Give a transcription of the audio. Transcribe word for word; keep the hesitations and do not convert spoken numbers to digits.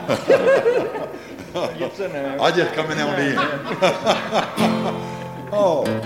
Něco ne. Ať je v kamenné olii. Oh.